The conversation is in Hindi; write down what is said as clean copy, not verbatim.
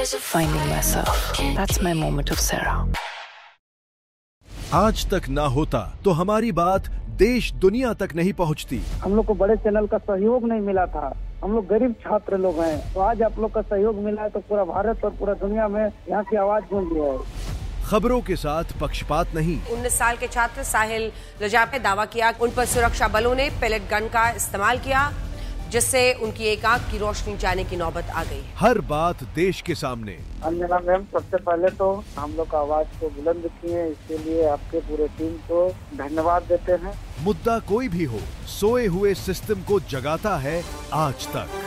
Finding myself. That's my moment of Sarah. आज तक ना होता तो हमारी बात देश दुनिया तक नहीं पहुंचती। हम लोग को बड़े चैनल का सहयोग नहीं मिला था, हम लोग गरीब छात्र लोग हैं, तो आज आप लोग का सहयोग मिला है तो पूरा भारत और पूरा दुनिया में यहाँ की आवाज गूंज रही है। खबरों के साथ पक्षपात नहीं। 19 साल के छात्र साहिल लजाब ने दावा किया उन पर सुरक्षा बलों ने पेलेट गन का इस्तेमाल किया, जिससे उनकी एक आंख की रोशनी जाने की नौबत आ गई। हर बात देश के सामने। अंजना मैम, सबसे पहले तो हम लोग आवाज को बुलंद किए, इसके लिए आपके पूरे टीम को धन्यवाद देते हैं। मुद्दा कोई भी हो, सोए हुए सिस्टम को जगाता है आज तक।